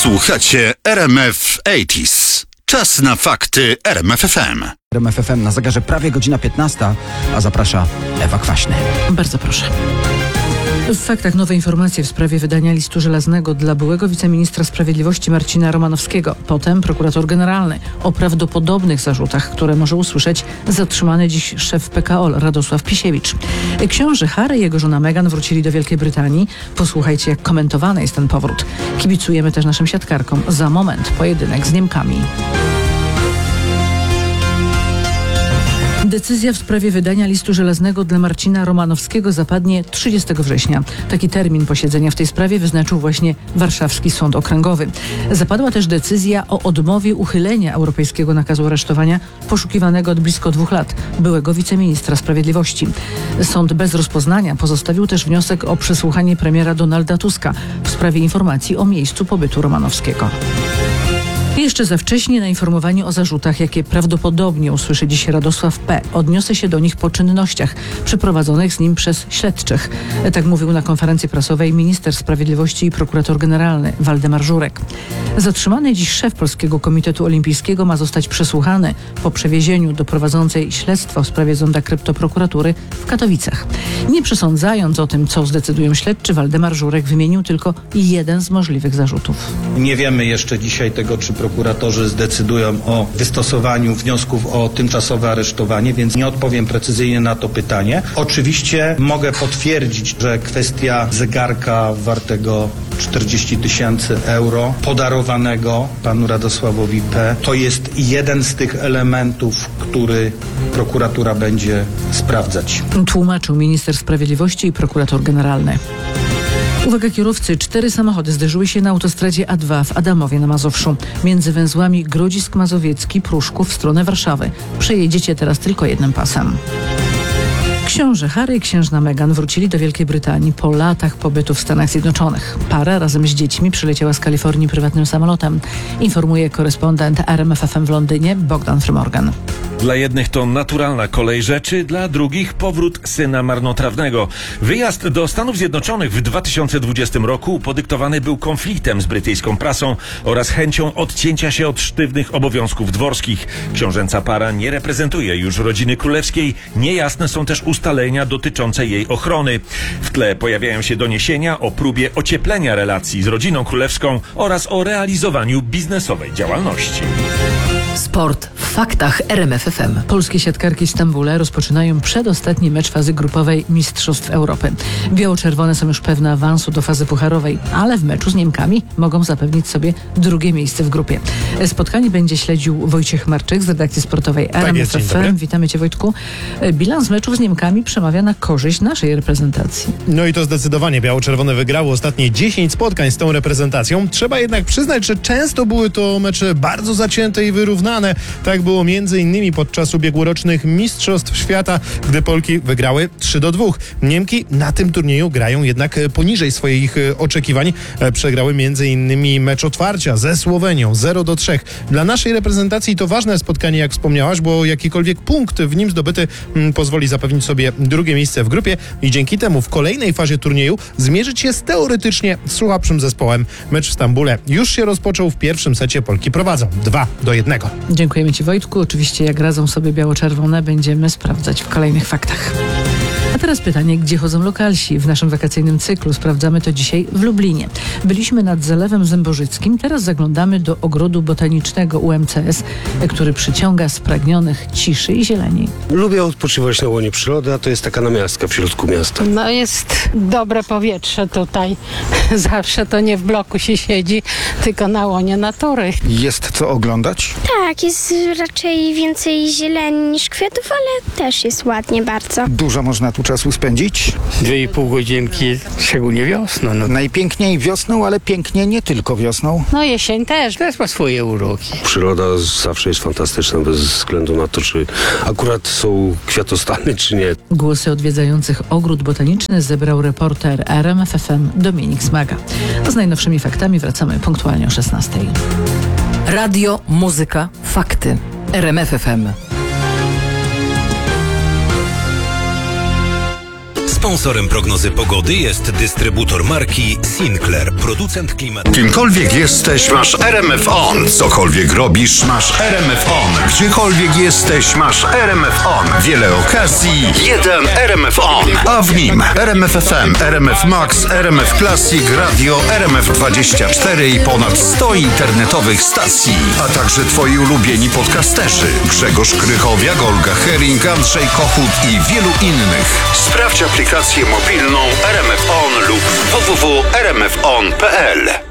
Słuchacie RMF 80s. Czas na fakty RMF FM. RMF FM na zegarze prawie godzina 15, a zaprasza Ewa Kwaśny. Bardzo proszę. W faktach nowe informacje w sprawie wydania listu żelaznego dla byłego wiceministra sprawiedliwości Marcina Romanowskiego. Potem prokurator generalny o prawdopodobnych zarzutach, które może usłyszeć zatrzymany dziś szef PKO Radosław Pisiewicz. Książę Harry i jego żona Meghan wrócili do Wielkiej Brytanii. Posłuchajcie, jak komentowany jest ten powrót. Kibicujemy też naszym siatkarkom. Za moment pojedynek z Niemkami. Decyzja w sprawie wydania listu żelaznego dla Marcina Romanowskiego zapadnie 30 września. Taki termin posiedzenia w tej sprawie wyznaczył właśnie warszawski sąd okręgowy. Zapadła też decyzja o odmowie uchylenia europejskiego nakazu aresztowania poszukiwanego od blisko 2 lat byłego wiceministra sprawiedliwości. Sąd bez rozpoznania pozostawił też wniosek o przesłuchanie premiera Donalda Tuska w sprawie informacji o miejscu pobytu Romanowskiego. Jeszcze za wcześnie na informowaniu o zarzutach, jakie prawdopodobnie usłyszy dziś Radosław P. Odniosę się do nich po czynnościach przeprowadzonych z nim przez śledczych. Tak mówił na konferencji prasowej minister sprawiedliwości i prokurator generalny Waldemar Żurek. Zatrzymany dziś szef Polskiego Komitetu Olimpijskiego ma zostać przesłuchany po przewiezieniu do prowadzącej śledztwo w sprawie zonda kryptoprokuratury w Katowicach. Nie przesądzając o tym, co zdecydują śledczy, Waldemar Żurek wymienił tylko jeden z możliwych zarzutów. Nie wiemy jeszcze dzisiaj tego, czy prokuratorzy zdecydują o wystosowaniu wniosków o tymczasowe aresztowanie, więc nie odpowiem precyzyjnie na to pytanie. Oczywiście mogę potwierdzić, że kwestia zegarka wartego 40 000 euro podarowanego panu Radosławowi P. to jest jeden z tych elementów, który prokuratura będzie sprawdzać. Tłumaczył minister sprawiedliwości i prokurator generalny. Uwaga kierowcy, 4 samochody zderzyły się na autostradzie A2 w Adamowie na Mazowszu. Między węzłami Grodzisk Mazowiecki, Pruszków w stronę Warszawy. Przejedziecie teraz tylko jednym pasem. Książę Harry i księżna Meghan wrócili do Wielkiej Brytanii po latach pobytu w Stanach Zjednoczonych. Para razem z dziećmi przyleciała z Kalifornii prywatnym samolotem. Informuje korespondent RMF FM w Londynie Bogdan Frymorgan. Dla jednych to naturalna kolej rzeczy, dla drugich powrót syna marnotrawnego. Wyjazd do Stanów Zjednoczonych w 2020 roku podyktowany był konfliktem z brytyjską prasą oraz chęcią odcięcia się od sztywnych obowiązków dworskich. Książęca para nie reprezentuje już rodziny królewskiej. Niejasne są też ustalenia dotyczące jej ochrony. W tle pojawiają się doniesienia o próbie ocieplenia relacji z rodziną królewską oraz o realizowaniu biznesowej działalności. Sport w faktach RMF FM. Polskie siatkarki w Stambule rozpoczynają przedostatni mecz fazy grupowej Mistrzostw Europy. Biało-czerwone są już pewne awansu do fazy pucharowej, ale w meczu z Niemkami mogą zapewnić sobie 2. miejsce w grupie. Spotkanie będzie śledził Wojciech Marczyk z redakcji sportowej RMF FM. Witamy Cię, Wojtku. Bilans meczów z Niemkami przemawia na korzyść naszej reprezentacji. No i to zdecydowanie biało-czerwone wygrało ostatnie 10 spotkań z tą reprezentacją. Trzeba jednak przyznać, że często były to mecze bardzo zacięte i wyrównane. Tak było m.in. podczas ubiegłorocznych Mistrzostw Świata, gdy Polki wygrały 3-2. Niemki na tym turnieju grają jednak poniżej swoich oczekiwań. Przegrały m.in. mecz otwarcia ze Słowenią 0-3. Dla naszej reprezentacji to ważne spotkanie, jak wspomniałaś, bo jakikolwiek punkt w nim zdobyty pozwoli zapewnić sobie 2. miejsce w grupie i dzięki temu w kolejnej fazie turnieju zmierzyć się z teoretycznie słabszym zespołem. Mecz w Stambule już się rozpoczął. W pierwszym secie Polki prowadzą 2-1. Dziękujemy Ci, Wojtku. Oczywiście jak radzą sobie biało-czerwone, będziemy sprawdzać w kolejnych faktach. A teraz pytanie, gdzie chodzą lokalsi? W naszym wakacyjnym cyklu sprawdzamy to dzisiaj w Lublinie. Byliśmy nad Zalewem Zębożyckim, teraz zaglądamy do ogrodu botanicznego UMCS, który przyciąga spragnionych ciszy i zieleni. Lubię odpoczywać na łonie przyrody, a to jest taka namiastka w środku miasta. No jest dobre powietrze tutaj. Zawsze to nie w bloku się siedzi, tylko na łonie natury. Jest co oglądać? Tak, jest raczej więcej zieleni niż kwiatów, ale też jest ładnie bardzo. Dużo można tu czasu spędzić? 2,5 godzinki, szczególnie wiosną. No. Najpiękniej wiosną, ale pięknie nie tylko wiosną. No jesień też. Też ma swoje uroki. Przyroda zawsze jest fantastyczna, bez względu na to, czy akurat są kwiatostany, czy nie. Głosy odwiedzających ogród botaniczny zebrał reporter RMF FM Dominik Smaga. Z najnowszymi faktami wracamy punktualnie o 16:00. Radio, muzyka, fakty. RMF FM. Sponsorem prognozy pogody jest dystrybutor marki Sinclair, producent klimatu. Kimkolwiek jesteś, masz RMF On. Cokolwiek robisz, masz RMF On. Gdziekolwiek jesteś, masz RMF On. Wiele okazji, jeden RMF On. A w nim RMF FM, RMF Max, RMF Classic, Radio, RMF 24 i ponad 100 internetowych stacji. A także twoi ulubieni podcasterzy. Grzegorz Krychowiak, Olga Hering, Andrzej Kochut i wielu innych. Sprawdź aplikację mobilną RMF On lub www.rmfon.pl.